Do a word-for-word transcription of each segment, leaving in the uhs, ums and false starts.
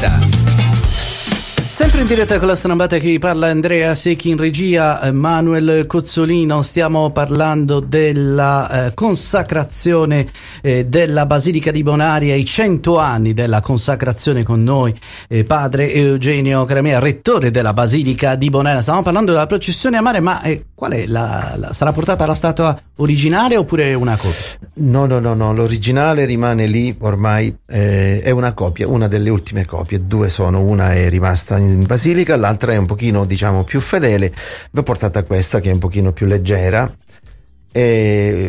diretta. Sempre in diretta con la Strambata, che vi parla Andrea Secchi, in regia Manuel Cozzolino. Stiamo parlando della eh, consacrazione eh, della Basilica di Bonaria, i cento anni della consacrazione, con noi eh, padre Eugenio Caramea, rettore della Basilica di Bonaria. Stiamo parlando della processione a mare, ma eh, qual è la, la sarà portata la statua originale oppure una copia? No, no, no, no, l'originale rimane lì ormai, eh, è una copia, una delle ultime copie, due sono, una è rimasta in basilica, l'altra è un pochino, diciamo, più fedele. Vi ho portata questa che è un pochino più leggera, e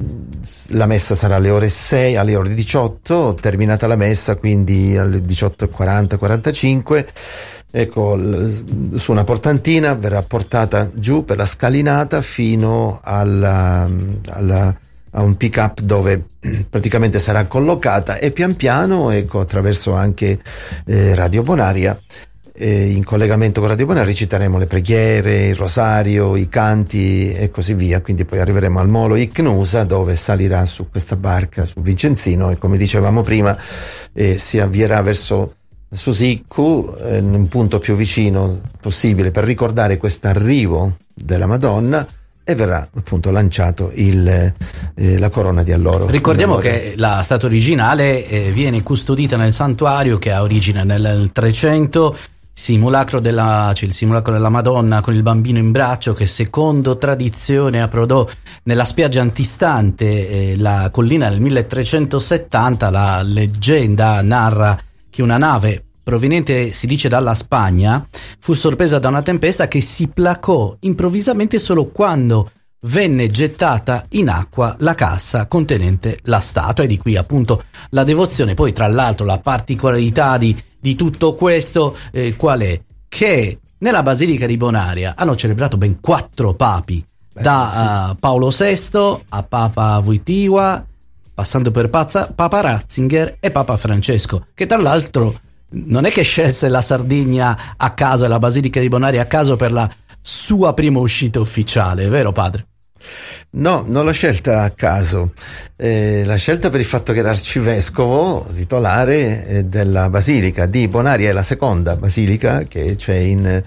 la messa sarà alle ore sei, alle ore diciotto, terminata la messa, quindi alle diciotto e quaranta quarantacinque, ecco, su una portantina verrà portata giù per la scalinata fino alla, alla a un pick up dove praticamente sarà collocata, e pian piano, ecco, attraverso anche eh, Radio Bonaria, eh, in collegamento con Radio Bonaria reciteremo le preghiere, il rosario, i canti e così via. Quindi poi arriveremo al molo Icnusa, dove salirà su questa barca, su Vincenzino, e come dicevamo prima eh, si avvierà verso Susiccu, eh, in un punto più vicino possibile, per ricordare questo arrivo della Madonna, e verrà appunto lanciato il, eh, la corona di alloro. Ricordiamo che la statua originale eh, viene custodita nel santuario, che ha origine nel trecento, simulacro della, cioè il simulacro della Madonna con il bambino in braccio, che secondo tradizione approdò nella spiaggia antistante eh, la collina nel milletrecentosettanta. La leggenda narra che una nave proveniente, si dice, dalla Spagna, fu sorpresa da una tempesta che si placò improvvisamente solo quando venne gettata in acqua la cassa contenente la statua, e di qui appunto la devozione. Poi, tra l'altro, la particolarità di, di tutto questo eh, qual è? Che nella Basilica di Bonaria hanno celebrato ben quattro papi, Beh, da sì. uh, Paolo sesto a Papa Wojtyła, passando per Pazza, Papa Ratzinger e Papa Francesco, che tra l'altro non è che scelse la Sardegna a caso e la Basilica di Bonaria a caso per la sua prima uscita ufficiale, vero padre? No, non l'ho scelta a caso, eh, l'ha scelta per il fatto che l'arcivescovo titolare eh, della Basilica di Bonaria è la seconda basilica che c'è in,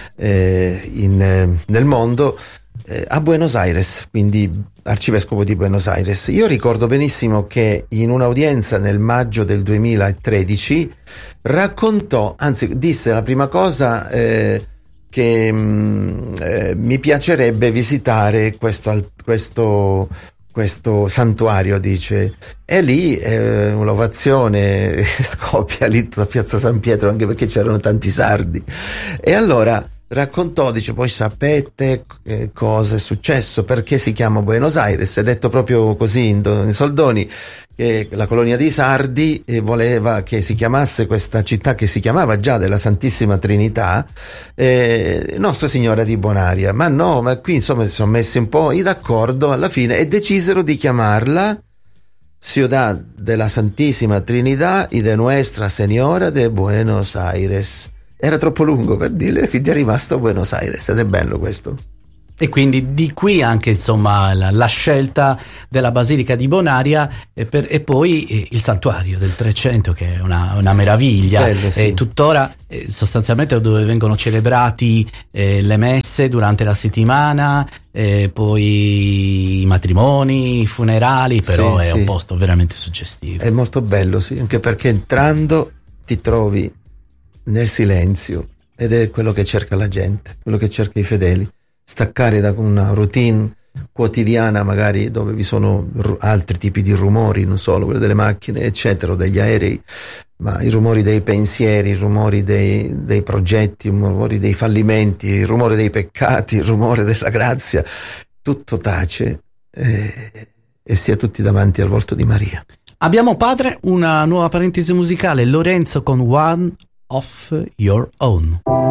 eh, in, eh, nel mondo, eh, a Buenos Aires, quindi arcivescovo di Buenos Aires. Io ricordo benissimo che in un'udienza nel maggio del duemilatredici raccontò, anzi disse la prima cosa, eh, che mh, eh, mi piacerebbe visitare questo, questo, questo santuario, dice, e lì eh, un'ovazione scoppia lì da Piazza San Pietro, anche perché c'erano tanti sardi. E allora raccontò, dice, poi sapete eh, cosa è successo, perché si chiama Buenos Aires? È detto proprio così in, in soldoni, che la colonia dei Sardi eh, voleva che si chiamasse questa città, che si chiamava già della Santissima Trinità, eh, Nostra Signora di Bonaria, ma no, ma qui insomma si sono messi un po' d'accordo alla fine e decisero di chiamarla Ciudad de la Santissima Trinità y de Nuestra Señora de Buenos Aires. Era troppo lungo per dire, quindi è rimasto Buenos Aires, ed è bello questo. E quindi di qui anche, insomma, la, la scelta della Basilica di Bonaria, e, per, e poi eh, il santuario del trecento, che è una, una meraviglia. Bello, sì. E tuttora eh, sostanzialmente dove vengono celebrati eh, le messe durante la settimana, eh, poi i matrimoni, i funerali, però sì, è sì. un posto veramente suggestivo. È molto bello, sì, anche perché entrando ti trovi nel silenzio, ed è quello che cerca la gente, quello che cerca i fedeli, staccare da una routine quotidiana, magari dove vi sono r- altri tipi di rumori, non solo quelli delle macchine eccetera, o degli aerei, ma i rumori dei pensieri, i rumori dei, dei progetti, i rumori dei fallimenti, il rumore dei peccati, il rumore della grazia, tutto tace eh, e si è tutti davanti al volto di Maria. Abbiamo, padre, una nuova parentesi musicale, Lorenzo con One of Your Own.